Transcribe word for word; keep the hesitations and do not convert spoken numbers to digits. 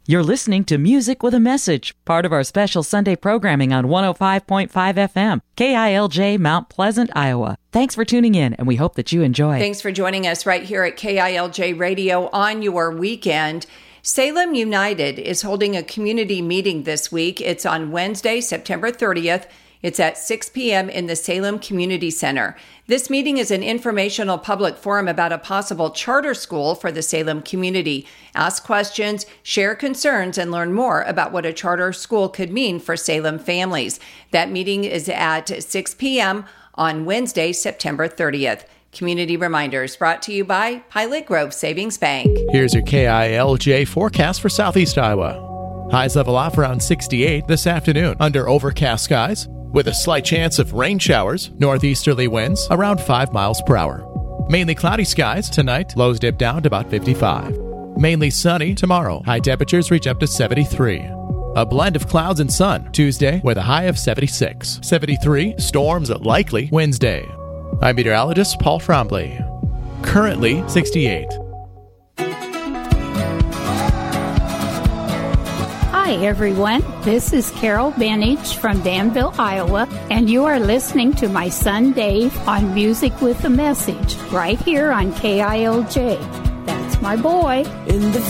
You're listening to Music with a Message, part of our special Sunday programming on one oh five point five F M, K I L J, Mount Pleasant, Iowa. Thanks for tuning in, and we hope that you enjoy. Thanks for joining us right here at K I L J Radio on your weekend. Salem United is holding a community meeting this week. It's on Wednesday, September thirtieth. It's at six p.m. in the Salem Community Center. This meeting is an informational public forum about a possible charter school for the Salem community. Ask questions, share concerns, and learn more about what a charter school could mean for Salem families. That meeting is at six p.m. on Wednesday, September thirtieth. Community reminders brought to you by Pilot Grove Savings Bank. Here's your K I L J forecast for Southeast Iowa. Highs level off around sixty-eight this afternoon under overcast skies, with a slight chance of rain showers, northeasterly winds around five miles per hour. Mainly cloudy skies tonight, lows dip down to about fifty-five. Mainly sunny tomorrow, high temperatures reach up to seventy-three. A blend of clouds and sun Tuesday with a high of seventy-six. seventy-three, storms likely Wednesday. I'm meteorologist Paul Frombley. Currently sixty-eight. Hi, everyone. This is Carol Benich from Danville, Iowa, and you are listening to my son Dave on Music with a Message right here on K I L J. That's my boy. In the